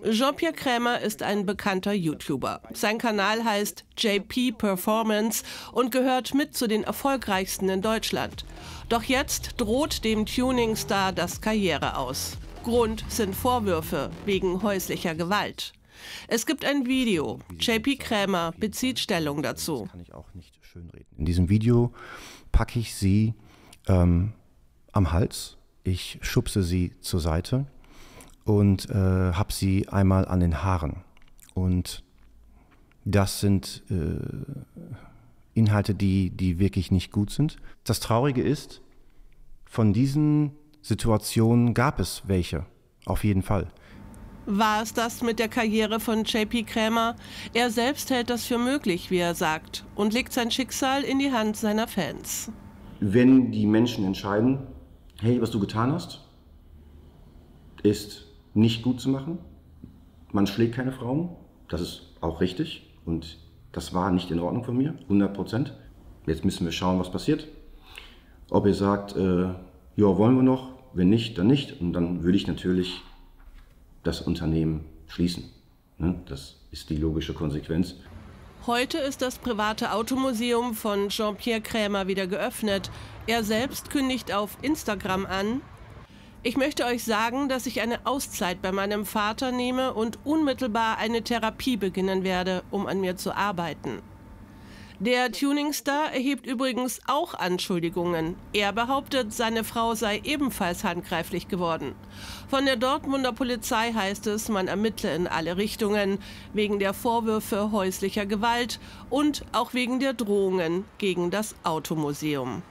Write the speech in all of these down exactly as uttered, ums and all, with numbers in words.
Jean-Pierre Krämer ist ein bekannter YouTuber. Sein Kanal heißt J P Performance und gehört mit zu den erfolgreichsten in Deutschland. Doch jetzt droht dem Tuning-Star das Karriere aus. Grund sind Vorwürfe wegen häuslicher Gewalt. Es gibt ein Video. J P Krämer bezieht Stellung dazu. Das kann ich auch nicht schönreden. In diesem Video packe ich sie ähm, am Hals. Ich schubse sie zur Seite und äh, habe sie einmal an den Haaren. Und das sind äh, Inhalte, die, die wirklich nicht gut sind. Das Traurige ist, von diesen Situationen gab es welche, auf jeden Fall. War es das mit der Karriere von J P Krämer? Er selbst hält das für möglich, wie er sagt, und legt sein Schicksal in die Hand seiner Fans. Wenn die Menschen entscheiden, hey, was du getan hast, ist nicht gut zu machen. Man schlägt keine Frauen, das ist auch richtig und das war nicht in Ordnung von mir, hundert Prozent. Jetzt müssen wir schauen, was passiert. Ob ihr sagt, äh, ja, wollen wir noch, wenn nicht, dann nicht. Und dann würde ich natürlich das Unternehmen schließen. Ne? Das ist die logische Konsequenz. Heute ist das private Automuseum von Jean-Pierre Krämer wieder geöffnet. Er selbst kündigt auf Instagram an: Ich möchte euch sagen, dass ich eine Auszeit bei meinem Vater nehme und unmittelbar eine Therapie beginnen werde, um an mir zu arbeiten. Der Tuning-Star erhebt übrigens auch Anschuldigungen. Er behauptet, seine Frau sei ebenfalls handgreiflich geworden. Von der Dortmunder Polizei heißt es, man ermittle in alle Richtungen, wegen der Vorwürfe häuslicher Gewalt und auch wegen der Drohungen gegen das Automuseum.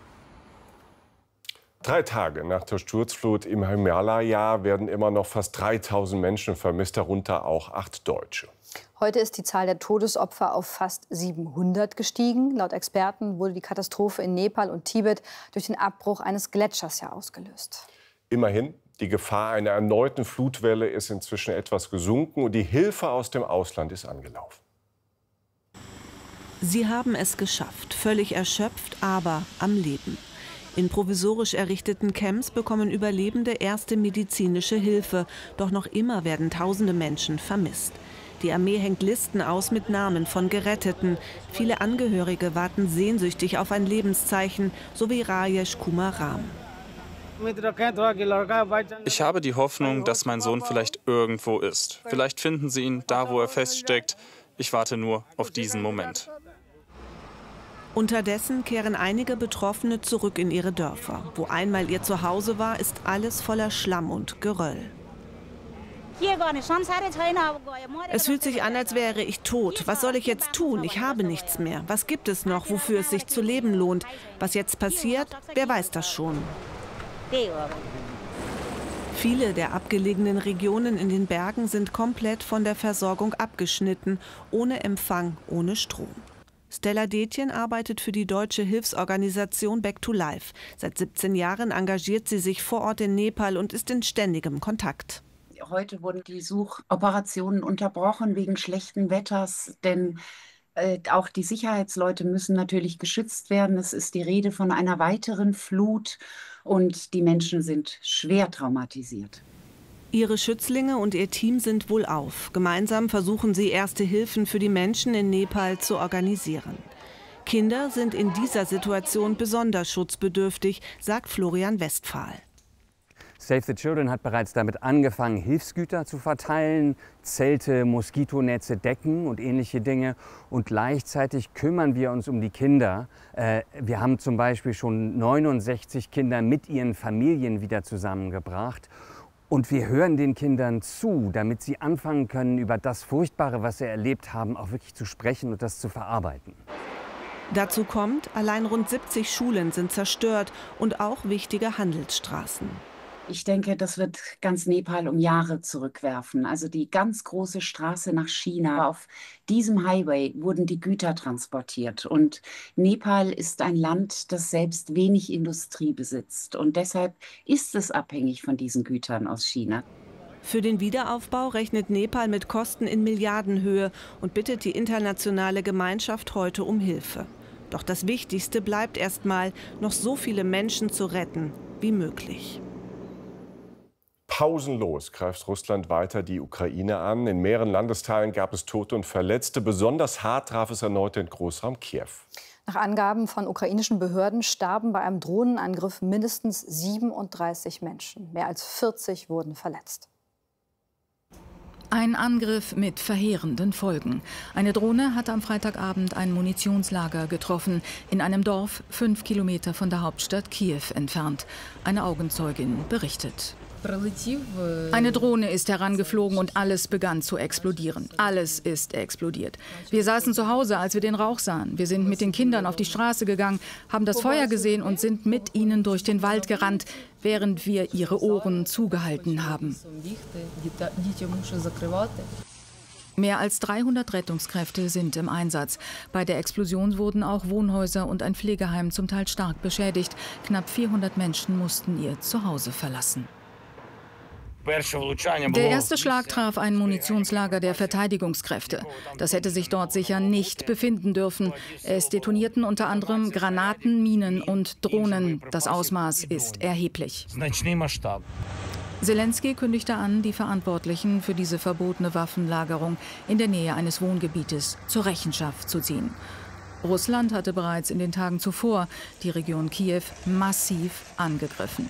Drei Tage nach der Sturzflut im Himalaya werden immer noch fast dreitausend Menschen vermisst, darunter auch acht Deutsche. Heute ist die Zahl der Todesopfer auf fast siebenhundert gestiegen. Laut Experten wurde die Katastrophe in Nepal und Tibet durch den Abbruch eines Gletschers ja ausgelöst. Immerhin, die Gefahr einer erneuten Flutwelle ist inzwischen etwas gesunken und die Hilfe aus dem Ausland ist angelaufen. Sie haben es geschafft, völlig erschöpft, aber am Leben. In provisorisch errichteten Camps bekommen Überlebende erste medizinische Hilfe. Doch noch immer werden tausende Menschen vermisst. Die Armee hängt Listen aus mit Namen von Geretteten. Viele Angehörige warten sehnsüchtig auf ein Lebenszeichen, so wie Rajesh Kumar Ram. Ich habe die Hoffnung, dass mein Sohn vielleicht irgendwo ist. Vielleicht finden sie ihn da, wo er feststeckt. Ich warte nur auf diesen Moment. Unterdessen kehren einige Betroffene zurück in ihre Dörfer. Wo einmal ihr Zuhause war, ist alles voller Schlamm und Geröll. Es fühlt sich an, als wäre ich tot. Was soll ich jetzt tun? Ich habe nichts mehr. Was gibt es noch, wofür es sich zu leben lohnt? Was jetzt passiert, wer weiß das schon. Viele der abgelegenen Regionen in den Bergen sind komplett von der Versorgung abgeschnitten, ohne Empfang, ohne Strom. Stella Detjen arbeitet für die deutsche Hilfsorganisation Back to Life. Seit siebzehn Jahren engagiert sie sich vor Ort in Nepal und ist in ständigem Kontakt. Heute wurden die Suchoperationen unterbrochen wegen schlechten Wetters, denn äh, auch die Sicherheitsleute müssen natürlich geschützt werden. Es ist die Rede von einer weiteren Flut und die Menschen sind schwer traumatisiert. Ihre Schützlinge und ihr Team sind wohlauf. Gemeinsam versuchen sie, erste Hilfen für die Menschen in Nepal zu organisieren. Kinder sind in dieser Situation besonders schutzbedürftig, sagt Florian Westphal. Save the Children hat bereits damit angefangen, Hilfsgüter zu verteilen, Zelte, Moskitonetze, Decken und ähnliche Dinge. Und gleichzeitig kümmern wir uns um die Kinder. Äh, wir haben zum Beispiel schon neunundsechzig Kinder mit ihren Familien wieder zusammengebracht. Und wir hören den Kindern zu, damit sie anfangen können, über das Furchtbare, was sie erlebt haben, auch wirklich zu sprechen und das zu verarbeiten. Dazu kommt, allein rund siebzig Schulen sind zerstört und auch wichtige Handelsstraßen. Ich denke, das wird ganz Nepal um Jahre zurückwerfen. Also die ganz große Straße nach China. Auf diesem Highway wurden die Güter transportiert. Und Nepal ist ein Land, das selbst wenig Industrie besitzt. Und deshalb ist es abhängig von diesen Gütern aus China. Für den Wiederaufbau rechnet Nepal mit Kosten in Milliardenhöhe und bittet die internationale Gemeinschaft heute um Hilfe. Doch das Wichtigste bleibt erstmal, noch so viele Menschen zu retten wie möglich. Pausenlos greift Russland weiter die Ukraine an. In mehreren Landesteilen gab es Tote und Verletzte. Besonders hart traf es erneut den Großraum Kiew. Nach Angaben von ukrainischen Behörden starben bei einem Drohnenangriff mindestens siebenunddreißig Menschen. Mehr als vierzig wurden verletzt. Ein Angriff mit verheerenden Folgen. Eine Drohne hat am Freitagabend ein Munitionslager getroffen, in einem Dorf fünf Kilometer von der Hauptstadt Kiew entfernt. Eine Augenzeugin berichtet. Eine Drohne ist herangeflogen und alles begann zu explodieren. Alles ist explodiert. Wir saßen zu Hause, als wir den Rauch sahen. Wir sind mit den Kindern auf die Straße gegangen, haben das Feuer gesehen und sind mit ihnen durch den Wald gerannt, während wir ihre Ohren zugehalten haben. Mehr als dreihundert Rettungskräfte sind im Einsatz. Bei der Explosion wurden auch Wohnhäuser und ein Pflegeheim zum Teil stark beschädigt. Knapp vierhundert Menschen mussten ihr Zuhause verlassen. Der erste Schlag traf ein Munitionslager der Verteidigungskräfte. Das hätte sich dort sicher nicht befinden dürfen. Es detonierten unter anderem Granaten, Minen und Drohnen. Das Ausmaß ist erheblich. Selenskyj kündigte an, die Verantwortlichen für diese verbotene Waffenlagerung in der Nähe eines Wohngebietes zur Rechenschaft zu ziehen. Russland hatte bereits in den Tagen zuvor die Region Kiew massiv angegriffen.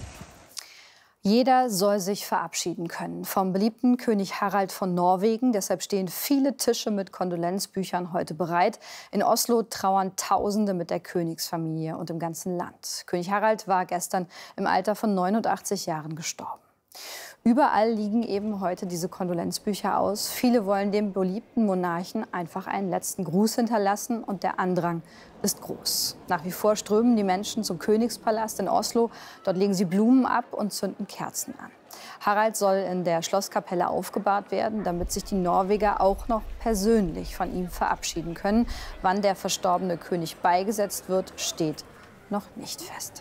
Jeder soll sich verabschieden können. Vom beliebten König Harald von Norwegen. Deshalb stehen viele Tische mit Kondolenzbüchern heute bereit. In Oslo trauern Tausende mit der Königsfamilie und im ganzen Land. König Harald war gestern im Alter von neunundachtzig Jahren gestorben. Überall liegen eben heute diese Kondolenzbücher aus. Viele wollen dem beliebten Monarchen einfach einen letzten Gruß hinterlassen und der Andrang ist groß. Nach wie vor strömen die Menschen zum Königspalast in Oslo. Dort legen sie Blumen ab und zünden Kerzen an. Harald soll in der Schlosskapelle aufgebahrt werden, damit sich die Norweger auch noch persönlich von ihm verabschieden können. Wann der verstorbene König beigesetzt wird, steht noch nicht fest.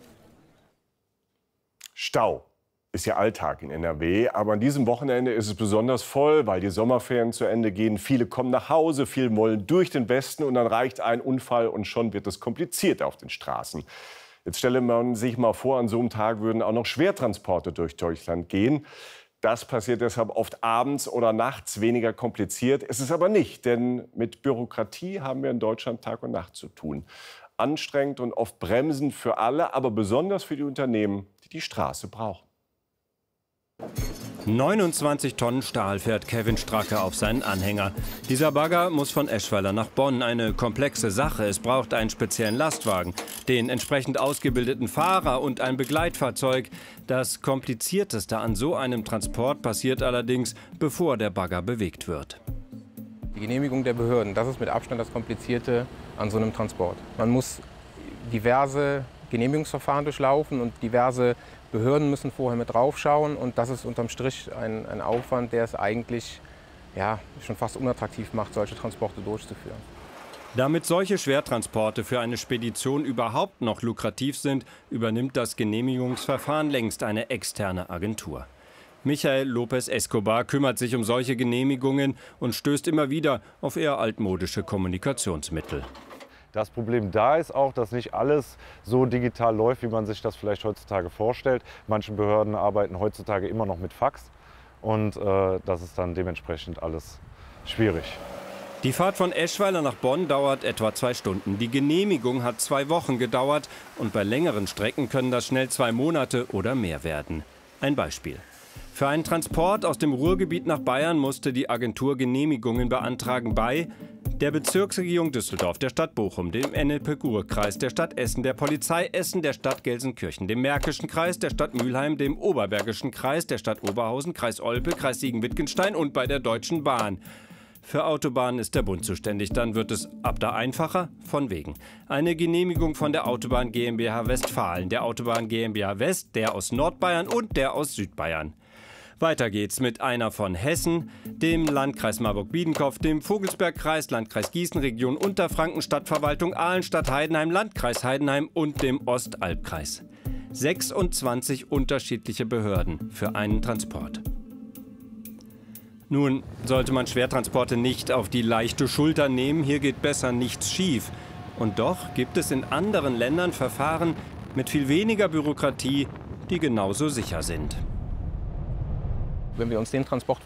Stau ist ja Alltag in N R W, aber an diesem Wochenende ist es besonders voll, weil die Sommerferien zu Ende gehen. Viele kommen nach Hause, viele wollen durch den Westen und dann reicht ein Unfall und schon wird es kompliziert auf den Straßen. Jetzt stelle man sich mal vor, an so einem Tag würden auch noch Schwertransporte durch Deutschland gehen. Das passiert deshalb oft abends oder nachts, weniger kompliziert. Es ist aber nicht, denn mit Bürokratie haben wir in Deutschland Tag und Nacht zu tun. Anstrengend und oft bremsend für alle, aber besonders für die Unternehmen, die die Straße brauchen. neunundzwanzig Tonnen Stahl fährt Kevin Stracke auf seinen Anhänger. Dieser Bagger muss von Eschweiler nach Bonn. Eine komplexe Sache. Es braucht einen speziellen Lastwagen, den entsprechend ausgebildeten Fahrer und ein Begleitfahrzeug. Das Komplizierteste an so einem Transport passiert allerdings, bevor der Bagger bewegt wird. Die Genehmigung der Behörden, das ist mit Abstand das Komplizierte an so einem Transport. Man muss diverse Genehmigungsverfahren durchlaufen und diverse Behörden müssen vorher mit draufschauen und das ist unterm Strich ein, ein Aufwand, der es eigentlich ja, schon fast unattraktiv macht, solche Transporte durchzuführen. Damit solche Schwertransporte für eine Spedition überhaupt noch lukrativ sind, übernimmt das Genehmigungsverfahren längst eine externe Agentur. Michael López Escobar kümmert sich um solche Genehmigungen und stößt immer wieder auf eher altmodische Kommunikationsmittel. Das Problem da ist auch, dass nicht alles so digital läuft, wie man sich das vielleicht heutzutage vorstellt. Manche Behörden arbeiten heutzutage immer noch mit Fax und äh, das ist dann dementsprechend alles schwierig. Die Fahrt von Eschweiler nach Bonn dauert etwa zwei Stunden. Die Genehmigung hat zwei Wochen gedauert und bei längeren Strecken können das schnell zwei Monate oder mehr werden. Ein Beispiel. Für einen Transport aus dem Ruhrgebiet nach Bayern musste die Agentur Genehmigungen beantragen bei der Bezirksregierung Düsseldorf, der Stadt Bochum, dem N L P-Ruhr-Kreis, der Stadt Essen, der Polizei Essen, der Stadt Gelsenkirchen, dem Märkischen Kreis, der Stadt Mülheim, dem Oberbergischen Kreis, der Stadt Oberhausen, Kreis Olpe, Kreis Siegen-Wittgenstein und bei der Deutschen Bahn. Für Autobahnen ist der Bund zuständig, dann wird es ab da einfacher, von wegen. Eine Genehmigung von der Autobahn GmbH Westfalen, der Autobahn GmbH West, der aus Nordbayern und der aus Südbayern. Weiter geht's mit einer von Hessen, dem Landkreis Marburg-Biedenkopf, dem Vogelsbergkreis, Landkreis Gießen, Region Unterfranken, Stadtverwaltung Aalen, Stadt Heidenheim, Landkreis Heidenheim und dem Ostalbkreis. sechsundzwanzig unterschiedliche Behörden für einen Transport. Nun sollte man Schwertransporte nicht auf die leichte Schulter nehmen, hier geht besser nichts schief. Und doch gibt es in anderen Ländern Verfahren mit viel weniger Bürokratie, die genauso sicher sind. Wenn wir uns den Transport